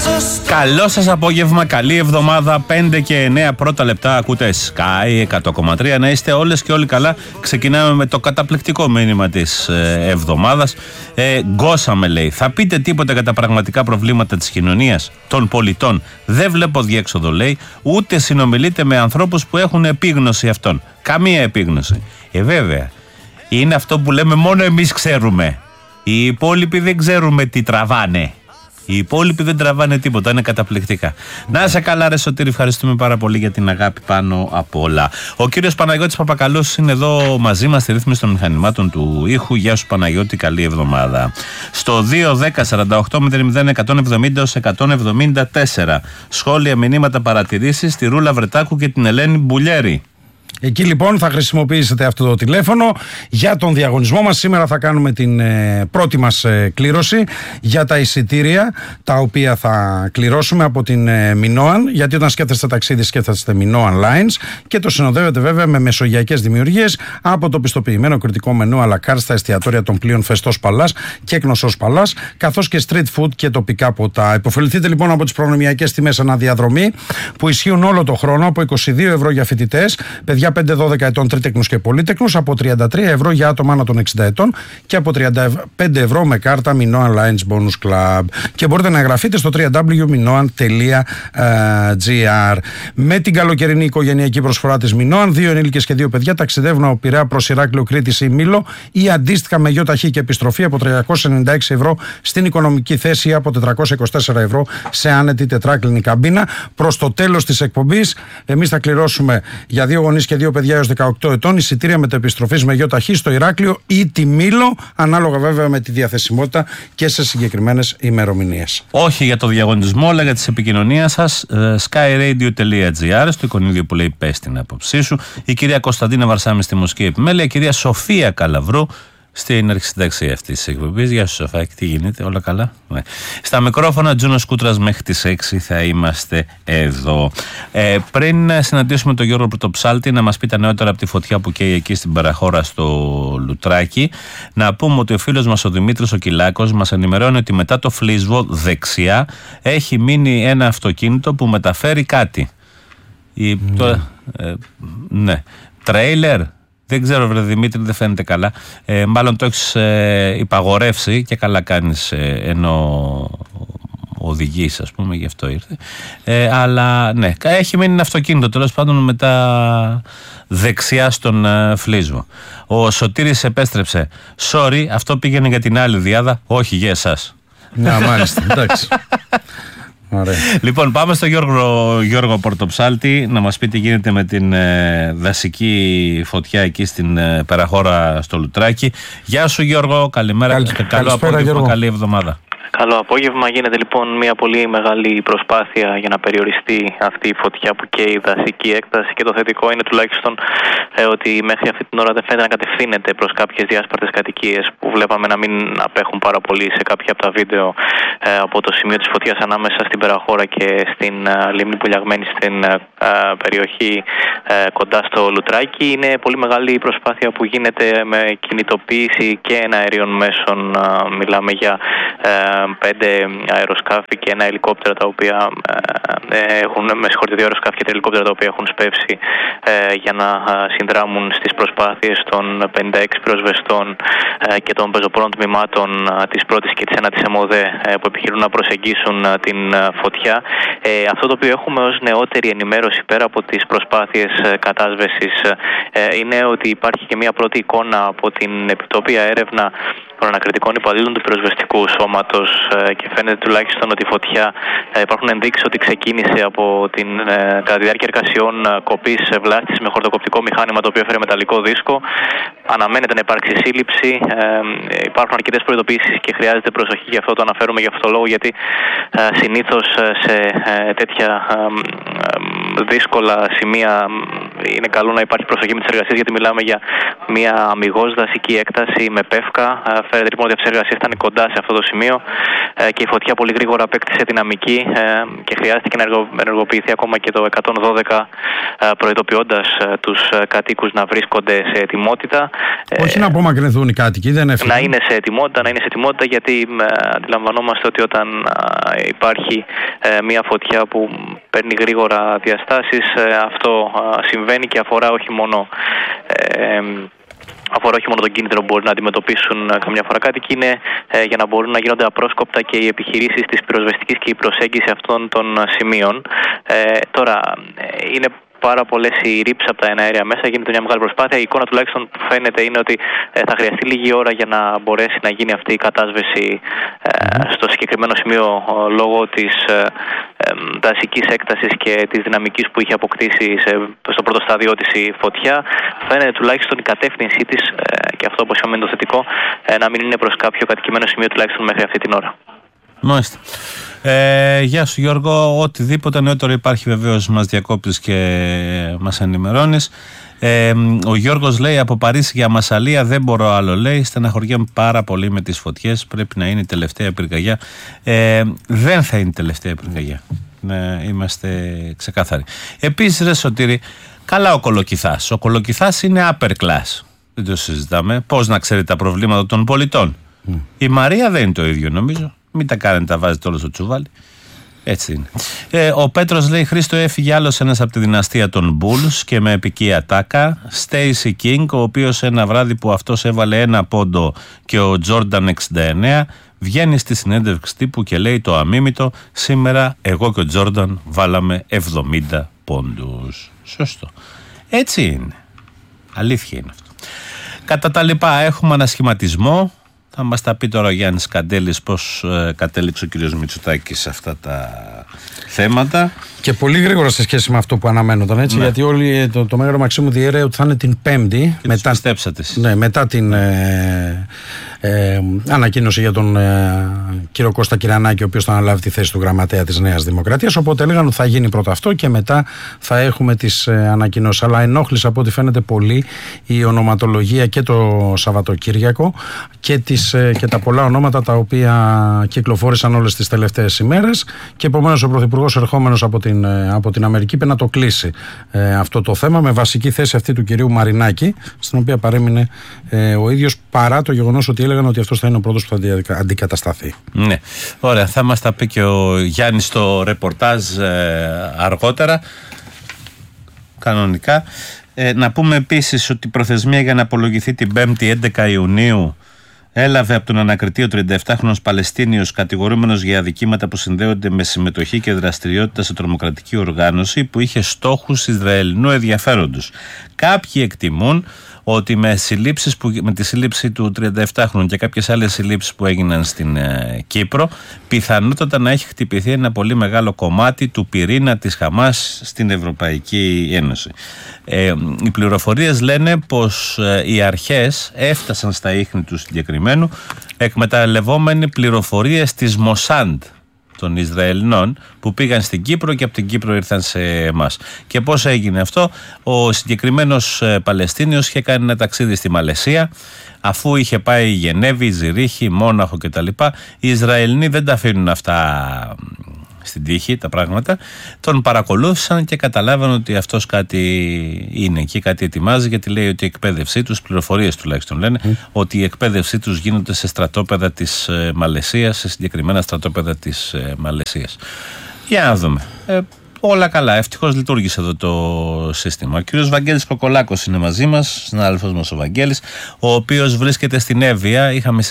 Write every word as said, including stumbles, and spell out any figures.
Καλό σας απόγευμα, καλή εβδομάδα. Πέντε και εννέα πρώτα λεπτά ακούτε Sky εκατό κόμμα τρία. Να είστε όλες και όλοι καλά. Ξεκινάμε με το καταπληκτικό μήνυμα της ε, εβδομάδας. ε, Γκώσαμε, λέει. Θα πείτε τίποτα για τα πραγματικά προβλήματα της κοινωνίας, των πολιτών? Δεν βλέπω διέξοδο, λέει. Ούτε συνομιλείτε με ανθρώπους που έχουν επίγνωση αυτών. Καμία επίγνωση. Ε βέβαια, είναι αυτό που λέμε, μόνο εμείς ξέρουμε. Οι υπόλοιποι δεν ξέρουμε τι τραβάνε. Οι υπόλοιποι δεν τραβάνε τίποτα, είναι καταπληκτικά. Να είσαι καλά, ρε Σωτήρη, ευχαριστούμε πάρα πολύ για την αγάπη πάνω απ' όλα. Ο κύριος Παναγιώτης Παπακαλούς είναι εδώ μαζί μας στη ρύθμιση των μηχανημάτων του ήχου. Γεια σου Παναγιώτη, καλή εβδομάδα. Στο δύο δέκα σαράντα οκτώ μηδέν μηδέν εκατόν εβδομήντα εκατόν εβδομήντα τέσσερα. Σχόλια, μηνύματα, παρατηρήσεις στη Ρούλα Βρετάκου και την Ελένη Μπουλιέρη. Εκεί λοιπόν θα χρησιμοποιήσετε αυτό το τηλέφωνο για τον διαγωνισμό μας. Σήμερα θα κάνουμε την ε, πρώτη μας ε, κλήρωση για τα εισιτήρια τα οποία θα κληρώσουμε από την ε, Minoan, γιατί όταν σκέφτεστε ταξίδι σκέφτεστε Minoan Lines και το συνοδεύετε βέβαια με μεσογειακές δημιουργίες από το πιστοποιημένο κριτικό μενού à la carte στα εστιατόρια των πλοίων Φεστός Παλάς και Κνωσός Παλάς, καθώς και street food και τοπικά ποτά. Υποφεληθείτε λοιπόν από τις προνομιακές τιμές αναδιαδρομή που ισχύουν όλο το χρόνο, από είκοσι δύο ευρώ για φοιτητές, παιδιά πέντε δώδεκα ετών, τρίτεκνους και πολύτεκνους, από τριάντα τρία ευρώ για άτομα άνω των εξήντα ετών και από τριάντα πέντε ευρώ με κάρτα Minoan Lines Bonus Club. Και μπορείτε να εγγραφείτε στο double-u double-u double-u τελεία minoan τελεία τζι άρ. Με την καλοκαιρινή οικογενειακή προσφορά της Minoan, δύο ενήλικες και δύο παιδιά ταξιδεύουν από Πειραιά προς Ηράκλειο, Κρήτης ή Μήλο ή αντίστοιχα με γιο ταχύ και επιστροφή από τριακόσια ενενήντα έξι ευρώ στην οικονομική θέση ή από τετρακόσια είκοσι τέσσερα ευρώ σε άνετη τετράκλινη καμπίνα. Προς το τέλος της εκπομπής, εμείς θα κληρώσουμε για δύο γονείς και δύο παιδιά έως δεκαοκτώ ετών εισιτήρια μετεπιστροφής με γιο ταχύ στο Ηράκλειο ή τη Μήλο, ανάλογα βέβαια με τη διαθεσιμότητα και σε συγκεκριμένες ημερομηνίες. Όχι για το διαγωνισμό, αλλά για τις επικοινωνίες σας. skyradio τελεία τζι άρ, στο εικονίδιο που λέει πες την άποψή σου. Η κυρία Κωνσταντίνα Βαρσάμι στη Μουσική Επιμέλεια, η κυρία Σοφία Καλαβρού στην αρχισυνταξία αυτής της εκπομπής. Γεια σου Σοφάκη, τι γίνεται, όλα καλά? Ναι. Στα μικρόφωνα Τζούνος Κούτρας, μέχρι τις έξι θα είμαστε εδώ. Ε, πριν συναντήσουμε τον Γιώργο Πρωτοψάλτη να μας πει τα νεότερα από τη φωτιά που καίει εκεί στην παραχώρα στο Λουτράκι, να πούμε ότι ο φίλος μας ο Δημήτρης ο Κυλάκος μας ενημερώνει ότι μετά το Φλίσβο δεξιά έχει μείνει ένα αυτοκίνητο που μεταφέρει κάτι. Η, mm. τώρα, ε, ναι, τρέιλερ. Δεν ξέρω, βρε Δημήτρη, δεν φαίνεται καλά. Ε, μάλλον το έχεις ε, υπαγορεύσει και καλά κάνεις, ε, ενώ οδηγείς, ας πούμε, γι' αυτό ήρθε. Ε, αλλά ναι, έχει μείνει ένα αυτοκίνητο τέλος πάντων μετά δεξιά στον ε, Φλίσβο. Ο Σωτήρης επέστρεψε. Sorry, αυτό πήγαινε για την άλλη διάδα, όχι για εσάς. Να, μάλιστα, εντάξει. Ωραία. Λοιπόν, πάμε στο Γιώργο, Γιώργο Πορτοψάλτη να μας πει τι γίνεται με την ε, δασική φωτιά εκεί στην ε, παραχώρα στο Λουτράκι. Γεια σου Γιώργο, καλημέρα. Καλ, και καλό απόγευμα, καλή εβδομάδα. Καλό απόγευμα. Γίνεται λοιπόν μια πολύ μεγάλη προσπάθεια για να περιοριστεί αυτή η φωτιά που καίει η δασική έκταση, και το θετικό είναι τουλάχιστον ε, ότι μέχρι αυτή την ώρα δεν φαίνεται να κατευθύνεται προς κάποιες διάσπαρτες κατοικίες που βλέπαμε να μην απέχουν πάρα πολύ σε κάποια από τα βίντεο ε, από το σημείο της φωτιάς ανάμεσα στην Περαχώρα και στην ε, λίμνη Πουλιαγμένη στην ε, περιοχή ε, κοντά στο Λουτράκι. Είναι πολύ μεγάλη η προσπάθεια που γίνεται με κινητοποίηση και εναέριων μέσων. Ε, μιλάμε για ε, πέντε αεροσκάφη και ένα ελικόπτερα τα οποία ε, έχουν, με συγχωρείτε, δύο αεροσκάφη και τρία ελικόπτερα τα οποία έχουν σπεύσει ε, για να συνδράμουν στις προσπάθειες των πενήντα έξι πυροσβεστών ε, και των πεζοπόρων τμήματων ε, της πρώτης και της ένατης ΕΜΟΔΕ ε, που επιχειρούν να προσεγγίσουν ε, την ε, φωτιά. Ε, αυτό το οποίο έχουμε ως νεότερη ενημέρωση πέρα από τις προσπάθειες ε, κατάσβεσης ε, είναι ότι υπάρχει και μια πρώτη εικόνα από την επιτόπια έρευνα των ανακριτικών υπαλλήλων του πυροσβεστικού σώματος ε, και φαίνεται τουλάχιστον ότι η φωτιά ε, υπάρχουν ενδείξεις ότι ξεκίνησε από την, ε, κατά τη διάρκεια εργασιών ε, κοπής ε, βλάστης με χορτοκοπτικό μηχάνημα το οποίο έφερε μεταλλικό δίσκο. Αναμένεται να υπάρξει σύλληψη. Ε, υπάρχουν αρκετές προειδοποιήσεις και χρειάζεται προσοχή, γι' αυτό το αναφέρουμε για αυτό το λόγο, γιατί ε, συνήθως ε, σε ε, τέτοια ε, ε, δύσκολα σημεία είναι καλό να υπάρχει προσοχή με τις εργασίες, γιατί μιλάμε για μια αμιγώς δασική έκταση με πεύκα. Φαίνεται λοιπόν ότι οι αυτές ήταν κοντά σε αυτό το σημείο και η φωτιά πολύ γρήγορα απέκτησε δυναμική και χρειάστηκε να ενεργοποιηθεί ακόμα και το εκατόν δώδεκα, προειδοποιώντας τους κατοίκους να βρίσκονται σε ετοιμότητα. Όχι να απομακρυνθούν οι κάτοικοι, δεν έφυγαν. Να είναι σε ετοιμότητα, να είναι σε ετοιμότητα, γιατί αντιλαμβανόμαστε ότι όταν υπάρχει μια φωτιά που παίρνει γρήγορα διαστάσεις, αυτό συμβαίνει και αφορά όχι μόνο αφορά όχι μόνο τον κίνδυνο που μπορεί να αντιμετωπίσουν καμιά φορά κάτοικοι, είναι ε, για να μπορούν να γίνονται απρόσκοπτα και οι επιχειρήσεις της πυροσβεστικής και η προσέγγιση αυτών των σημείων. Ε, τώρα, ε, είναι πάρα πολλές οι ρήψεις από τα εναέρια μέσα, γίνεται μια μεγάλη προσπάθεια. Η εικόνα τουλάχιστον που φαίνεται είναι ότι ε, θα χρειαστεί λίγη ώρα για να μπορέσει να γίνει αυτή η κατάσβεση ε, στο συγκεκριμένο σημείο ε, λόγω της ε, ε, δασικής έκτασης και της δυναμικής που είχε αποκτήσει σε, στο πρώτο στάδιο της η φωτιά. Φαίνεται τουλάχιστον η κατεύθυνσή της, ε, και αυτό όπως είπαμε είναι το θετικό, ε, να μην είναι προς κάποιο κατοικημένο σημείο τουλάχιστον μέχρι αυτή την ώρα. Μάλιστα. Ε, γεια σου Γιώργο, οτιδήποτε νεότερο υπάρχει βεβαίως μας διακόπτεις και μας ενημερώνεις. Ε, ο Γιώργος λέει από Παρίσι για Μασσαλία δεν μπορώ άλλο, λέει, στεναχωριέμαι πάρα πολύ με τις φωτιές, πρέπει να είναι η τελευταία πυρκαγιά. Ε, δεν θα είναι η τελευταία πυρκαγιά, ε, είμαστε ξεκάθαροι. Επίσης ρε Σωτήρη, καλά ο Κολοκυθάς, ο Κολοκυθάς είναι upper class, δεν το συζητάμε, πώς να ξέρει τα προβλήματα των πολιτών. Mm. Η Μαρία δεν είναι το ίδιο νομίζω. Μην τα κάνετε, τα βάζετε όλο στο τσουβάλι. Έτσι είναι. Ε, ο Πέτρος λέει: Χρήστο, έφυγε άλλος ένας από τη δυναστεία των Bulls και με επική ατάκα. Stacy King, ο οποίος ένα βράδυ που αυτός έβαλε ένα πόντο και ο Jordan εξήντα εννέα, βγαίνει στη συνέντευξη τύπου και λέει το αμίμητο: σήμερα εγώ και ο Jordan βάλαμε εβδομήντα πόντους. Σωστό. Έτσι είναι. Αλήθεια είναι αυτό. Κατά τα λοιπά, έχουμε ανασχηματισμό. Θα μας τα πει τώρα ο Γιάννης Καντέλης πώς ε, κατέληξε ο κύριος Μητσοτάκης σε αυτά τα θέματα. Και πολύ γρήγορα σε σχέση με αυτό που αναμένονταν, έτσι, ναι. Γιατί όλοι, το, το Μέγαρο Μαξίμου διέρεε ότι θα είναι την Πέμπτη. Και μετά, ναι, μετά την ε, ε, ανακοίνωση για τον ε, κύριο Κώστα Κυρανάκη, ο οποίος θα αναλάβει τη θέση του γραμματέα της Νέας Δημοκρατίας. Οπότε έλεγαν ότι θα γίνει πρώτα αυτό και μετά θα έχουμε τις ε, ανακοινώσεις. Αλλά ενόχλησε από ό,τι φαίνεται πολύ η ονοματολογία και το Σαββατοκύριακο και, τις, ε, και τα πολλά ονόματα τα οποία κυκλοφόρησαν όλες τις τελευταίες ημέρες. Και επομένως ο Πρωθυπουργός, ερχόμενος από την από την Αμερική, είπε να το κλείσει ε, αυτό το θέμα με βασική θέση αυτή του κυρίου Μαρινάκη, στην οποία παρέμεινε ε, ο ίδιος, παρά το γεγονός ότι έλεγαν ότι αυτός θα είναι ο πρώτος που θα αντικατασταθεί. Ναι, ωραία, θα μας τα πει και ο Γιάννης στο ρεπορτάζ ε, αργότερα κανονικά. ε, να πούμε επίσης ότι η προθεσμία για να απολογηθεί την Πέμπτη έντεκα Ιουνίου έλαβε από τον ανακριτή ο τρινταεφτάχρονος Παλαιστίνιος κατηγορούμενος για αδικήματα που συνδέονται με συμμετοχή και δραστηριότητα σε τρομοκρατική οργάνωση που είχε στόχους Ισραηλινού ενδιαφέροντος. Κάποιοι εκτιμούν ότι με, συλλήψεις που, με τη σύλληψη του τριανταεφτάχρονου και κάποιες άλλες συλλήψεις που έγιναν στην ε, Κύπρο, πιθανότατα να έχει χτυπηθεί ένα πολύ μεγάλο κομμάτι του πυρήνα της Χαμάς στην Ευρωπαϊκή Ένωση. Ε, οι πληροφορίες λένε πως ε, οι αρχές έφτασαν στα ίχνη του συγκεκριμένου εκμεταλλευόμενοι πληροφορίες της Μοσάντ των Ισραηλινών που πήγαν στην Κύπρο και από την Κύπρο ήρθαν σε εμάς. Και πώς έγινε αυτό? Ο συγκεκριμένος ε, Παλαιστίνιος είχε κάνει ένα ταξίδι στη Μαλαισία, αφού είχε πάει Γενέβη, Ζηρίχη, Μόναχο κτλ. Οι Ισραηλινοί δεν τα αφήνουν αυτά στην τύχη τα πράγματα, τον παρακολούθησαν και καταλάβαν ότι αυτός κάτι είναι εκεί, κάτι ετοιμάζει, γιατί λέει ότι η εκπαίδευσή τους, πληροφορίες τουλάχιστον λένε, mm. ότι η εκπαίδευσή τους γίνεται σε στρατόπεδα της ε, Μαλαισίας, σε συγκεκριμένα στρατόπεδα της ε, Μαλαισίας. Για να δούμε. Ε, όλα καλά, ευτυχώς λειτουργήσε εδώ το σύστημα. Ο κύριος Βαγγέλης Κοκολάκος είναι μαζί μας, συνάδελφος μας ο Βαγγέλης, ο οποίος βρίσκεται στην Εύβοια. Είχαμε